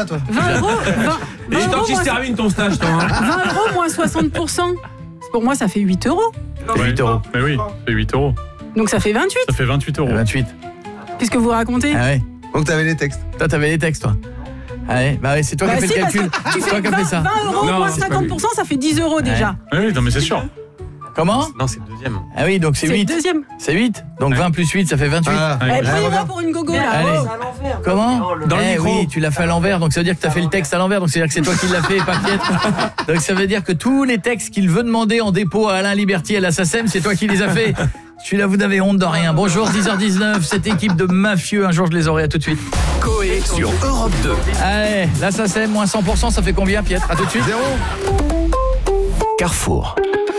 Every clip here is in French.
toi. 20 euros. Et tant qu'il se termine ton stage, toi. 20 euros moins 60%. Pour moi, ça fait 8 euros. 8 euros. Mais oui, c'est 8 euros. Donc ça fait 28. Ça fait 28 euros. 28. Qu'est-ce que vous racontez? Ah ouais. Donc t'avais les textes. Toi, t'avais les textes, toi. Ah ouais. Bah ouais, c'est toi qui as fait le calcul. Tu C'est toi fais qui as fait ça. 20 euros Non, moins c'est pas 50%, ça fait 10 euros déjà. Oui, non, mais c'est sûr. Comment? Non, c'est le deuxième. Ah oui, donc c'est C'est le 8. deuxième. C'est 8. Donc 20 plus 8, ça fait 28. Ah, Ouais. Prenez-moi pour une gogo là. Allez. Oh. Comment? Dans le micro. Oui, tu l'as fait à l'envers, donc ça veut dire que tu as fait le texte à l'envers, donc ça veut dire que c'est toi qui l'as fait et pas Pietre. Donc ça veut dire que tous les textes qu'il veut demander en dépôt à Alain Liberty à la SACEM, c'est toi qui les as fait. Celui-là, vous n'avez honte de rien. Bonjour, 10h19, cette équipe de mafieux, un jour je les aurai, à tout de suite. Coé sur Europe 2. Allez, la SACEM, moins 100%, ça fait combien, Pietre? À tout de suite. 0. Carrefour.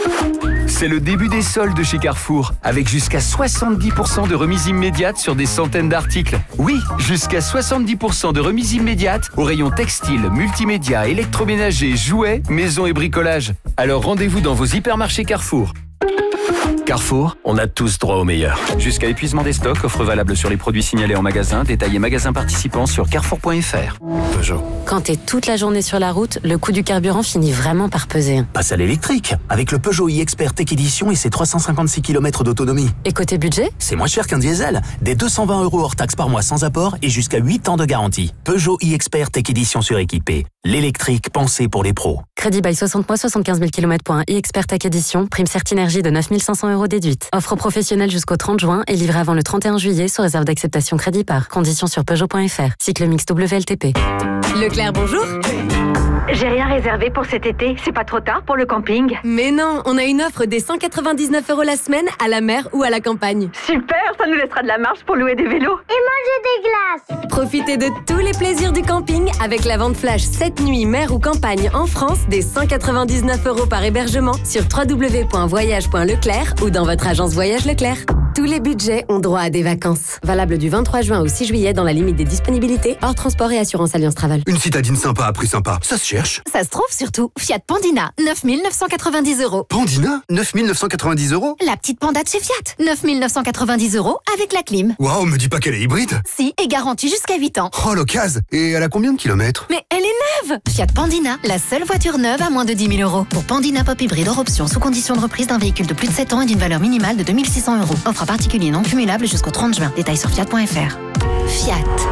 C'est le début des soldes chez Carrefour, avec jusqu'à 70% de remise immédiate sur des centaines d'articles. Oui, jusqu'à 70% de remise immédiate au rayon textile, multimédia, électroménager, jouets, maison et bricolage. Alors rendez-vous dans vos hypermarchés Carrefour. Carrefour, on a tous droit au meilleur. Jusqu'à épuisement des stocks, offre valable sur les produits signalés en magasin, détaillés magasin participants sur carrefour.fr. Peugeot. Quand t'es toute la journée sur la route, le coût du carburant finit vraiment par peser. Passe à l'électrique, avec le Peugeot e-Expert Tech Edition et ses 356 km d'autonomie. Et côté budget? C'est moins cher qu'un diesel, des 220 € hors taxe par mois sans apport et jusqu'à 8 ans de garantie. Peugeot e-Expert Tech Edition suréquipé. L'électrique pensé pour les pros. Crédit bail 60 mois, 75 000 km pour un e-Expert Tech Edition, prime Certinergie de 9 500 € déduite. Offre professionnelle jusqu'au 30 juin et livrée avant le 31 juillet sous réserve d'acceptation crédit par. Conditions sur Peugeot.fr. Cycle mixte WLTP. Leclerc, bonjour. J'ai rien réservé pour cet été, c'est pas trop tard pour le camping? Mais non, on a une offre des 199 € la semaine à la mer ou à la campagne. Super, ça nous laissera de la marge pour louer des vélos. Et manger des glaces. Profitez de tous les plaisirs du camping avec la vente flash 7 nuits mer ou campagne en France des 199 € par hébergement sur www.voyage.leclerc ou dans votre agence Voyage Leclerc. Tous les budgets ont droit à des vacances. Valable du 23 juin au 6 juillet dans la limite des disponibilités, hors transport et assurance Alliance Travel. Une citadine sympa à prix sympa. Ça se cherche. Ça se trouve surtout. Fiat Pandina, 9 990 €. Pandina, 9 990 €. La petite Panda de chez Fiat, 9 990 € avec la clim. Waouh, me dis pas qu'elle est hybride. Si, et garantie jusqu'à 8 ans. Oh, l'occasion. Et elle a combien de kilomètres? Mais elle est neuve! Fiat Pandina, la seule voiture neuve à moins de 10 000 €. Pour Pandina Pop Hybride hors option, sous condition de reprise d'un véhicule de plus de 7 ans et d'une valeur minimale de 2 600 €. Offre à particulier non cumulable jusqu'au 30 juin. Détails sur Fiat.fr. Fiat.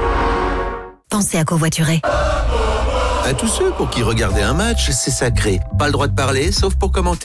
Pensez à covoiturer. À tous ceux pour qui regarder un match, c'est sacré. Pas le droit de parler, sauf pour commenter.